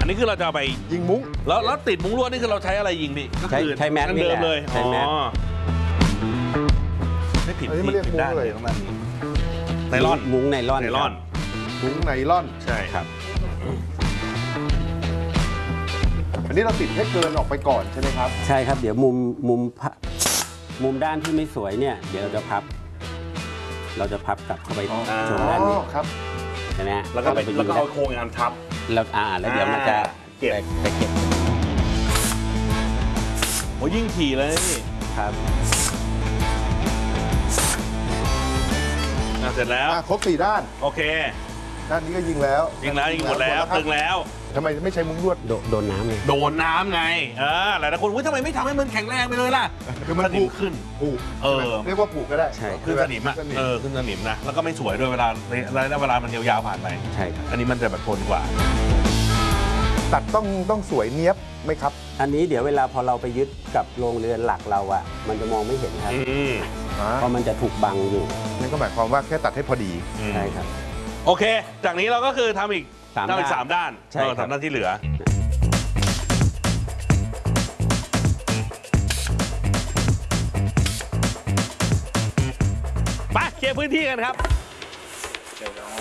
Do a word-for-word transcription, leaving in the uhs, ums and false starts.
นนี้คือเราจะเอาไปยิงมุ้งแล้วแล้วติดมุ้งลวดนี่คือเราใช้อะไรยิงพี่ก็ใช้คือใช้แม็กอันนี่เดิแหมละเลยใช้แม็กอ๋อไม่ผิดอันนี้ที่ไม่เรียกผิดมุ้งด้านเลยเลยตรงนั้นไนลอนมุ้งไนลอนไนลอนมุ้งไนล่อนใช่ครับอันนี้เราติดให้เกินออกไปก่อนใช่ไหมครับใช่ครับเดี๋ยวมุมมุมพะมุมด้านที่ไม่สวยเนี่ยเดี๋ยวเราจะพับ เราจะพับกลับเข้าไปอ๋อตรงด้านนี้ครับใช่ไหมแล้วก็ไปยิงแล้วก็เอาได้โครงงานทับแล้วอ่าแล้วเดี๋ยวมันจะอ่าเก็บไปไปเก็บโอ้ยิ่งถี่เลยนี่ครับอ่ะเสร็จแล้วอ่ะครบสี่ด้านโอเคด้านนี้ก็ยิงแล้วยิงแล้วยิงหมดแล้วครับตึงแล้วทำไมไม่ใช้มุ้งลวดโดโดนน้ำเลยโดนน้ำไง เออหลายๆคนว่าทำไมไม่ทำให้มันแข็งแรงไปเลยล่ะคือมันสนิมขึ้นผูกเออเรียกว่าผูกก็ได้ใช่ขึ้นสนิมอ่ะขึ้นสนิมเออขึ้นสนิมนะ แล้วก็ไม่สวยด้วยเวลาเวลามันยาวๆผ่านไปใช่ครับอันนี้มันจะแบบทนกว่าตัดต้องต้องสวยเนี้ยบไหมครับอันนี้เดี๋ยวเวลาพอเราไปยึดกับโรงเรือนหลักเราอะมันจะมองไม่เห็นครับอืมเพราะมันจะถูกบังอยู่นั่นก็หมายความว่าแค่ตัดให้พอดีอืมใช่ครับโอเค จากนี้เราก็คือทำอีกสามทำอีกด้านสามด้านใช่ครับเออสามด้านที่เหลือ ไปเคลียร์พื้นที่กันครับ